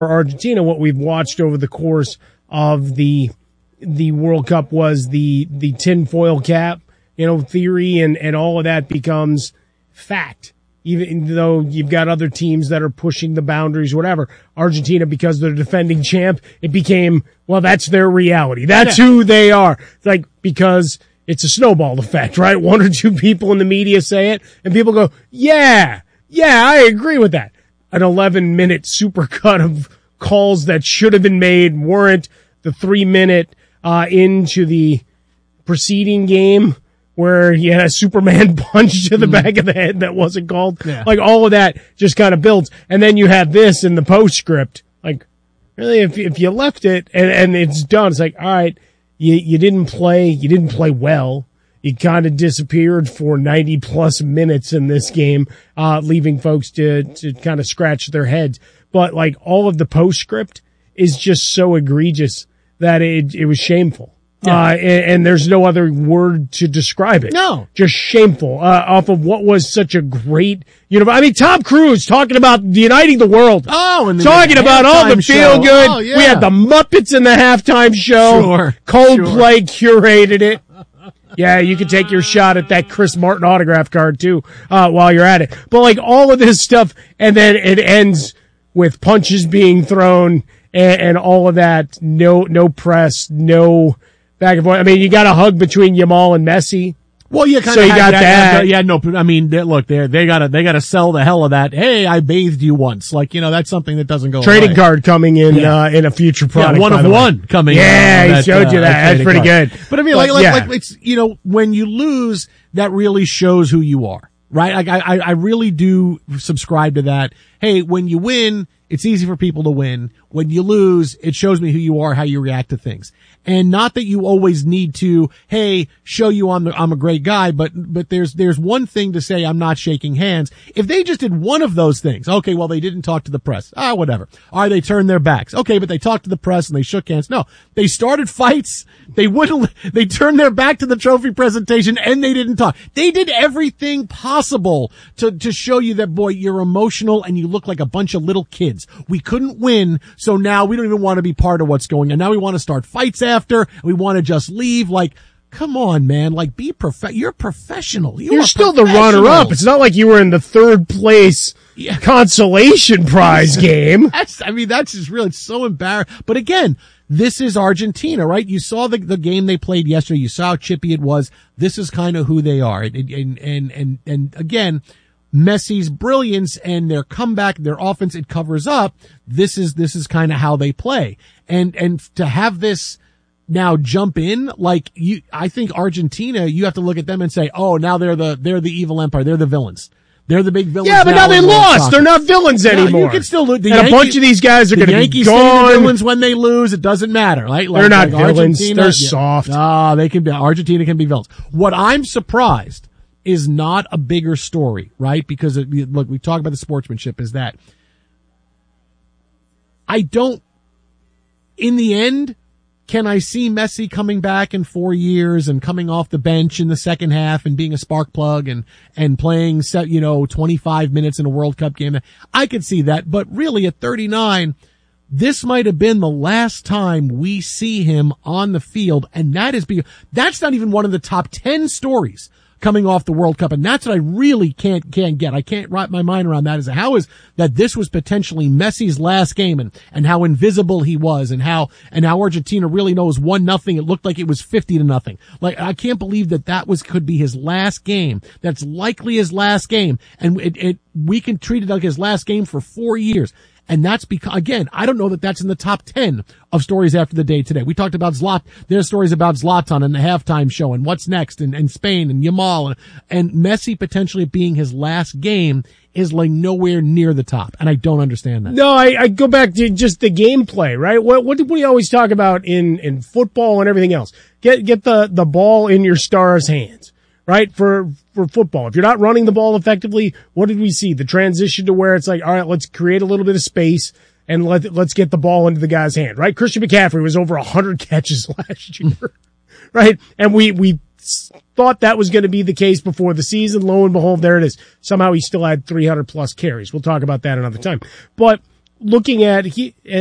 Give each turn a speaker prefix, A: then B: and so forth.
A: Argentina, what we've watched over the course of the World Cup was the tinfoil cap, theory, and all of that becomes fact. Even though you've got other teams that are pushing the boundaries, whatever. Argentina, because they're defending champ, it became, well, that's their reality. That's who they are. It's like, because it's a snowball effect, right? One or two people in the media say it, and people go, yeah, I agree with that. An 11-minute supercut of calls that should have been made weren't. The 3-minute into the preceding game where he had a Superman punch to the back of the head that wasn't called. Yeah. Like, all of that just kind of builds. And then you have this in the postscript. Like, really, if you left it and it's done, it's like, all right, you didn't play well. You kind of disappeared for 90+ minutes in this game, leaving folks to kind of scratch their heads. But, like, all of the postscript is just so egregious that it was shameful. Yeah. And there's no other word to describe it.
B: No.
A: Just shameful, off of what was such a great, Tom Cruise talking about uniting the world.
B: Oh, and
A: talking about all the feel good.
B: Oh, yeah.
A: We had the Muppets in the halftime show.
B: Sure.
A: Coldplay curated it. Yeah, you can take your shot at that Chris Martin autograph card too, while you're at it. But like all of this stuff, and then it ends with punches being thrown and all of that. No press, no back and forth. I mean, you got a hug between Yamal and Messi.
B: Well, you got that. Yeah, no, I mean, look, they gotta sell the hell of that. Hey, I bathed you once. Like, that's something that doesn't go
A: Trading
B: away.
A: Card coming in, in a future product.
B: Yeah, one of one coming in.
A: Yeah, he showed you that. That's pretty good.
B: But I mean, like it's, when you lose, that really shows who you are, right? Like, I really do subscribe to that. Hey, when you win, it's easy for people to win. When you lose, it shows me who you are, how you react to things. And not that you always need to, hey, show you I'm a great guy, but there's one thing to say, I'm not shaking hands. If they just did one of those things, okay, well, they didn't talk to the press. Whatever. Or they turned their backs. Okay, but they talked to the press and they shook hands. No, they started fights. They turned their back to the trophy presentation and they didn't talk. They did everything possible to show you that, boy, you're emotional and you look like a bunch of little kids. We couldn't win, so now we don't even want to be part of what's going on. Now we want to start fights after. We want to just leave. Like, come on, man. Like, be you're professional.
A: You're still the runner-up. It's not like you were in the third place consolation prize game.
B: That's just really, it's so embarrassing. But again, this is Argentina, right? You saw the game they played yesterday. You saw how chippy it was. This is kind of who they are. And again, Messi's brilliance and their comeback, their offense, it covers up. This is kind of how they play. And to have this now jump in, like I think Argentina, you have to look at them and say, oh, now they're the evil empire. They're the villains. They're the big villains.
A: Yeah, but now they lost. They're not villains anymore.
B: You can still lose.
A: A bunch of these guys are going to be gone.
B: The villains when they lose, it doesn't matter, right?
A: They're not villains. They're soft.
B: They can be. Argentina can be villains. What I'm surprised is not a bigger story, right? Because look, we talk about the sportsmanship. Is that in the end, can I see Messi coming back in 4 years and coming off the bench in the second half and being a spark plug and playing 25 minutes in a World Cup game? I could see that, but really at 39, this might have been the last time we see him on the field, and that's not even one of the top 10 stories coming off the World Cup. And that's what I really can't get. I can't wrap my mind around that, is how is that this was potentially Messi's last game and how invisible he was and how Argentina really knows 1-0. It looked like it was 50-0. Like, I can't believe that could be his last game. That's likely his last game. And we can treat it like his last game for 4 years. And that's because, again, I don't know that that's in the top 10 of stories after the day today. We talked about Zlatan. There's stories about Zlatan and the halftime show and what's next and Spain and Yamal and Messi potentially being his last game is like nowhere near the top. And I don't understand that.
A: No, I go back to just the gameplay, right? What do we always talk about in football and everything else? Get the ball in your stars' hands. Right? For football. If you're not running the ball effectively, what did we see? The transition to where it's like, all right, let's create a little bit of space and let's get the ball into the guy's hand, right? Christian McCaffrey was over 100 catches last year, right? And we thought that was going to be the case before the season. Lo and behold, there it is. Somehow he still had 300 plus carries. We'll talk about that another time. But looking at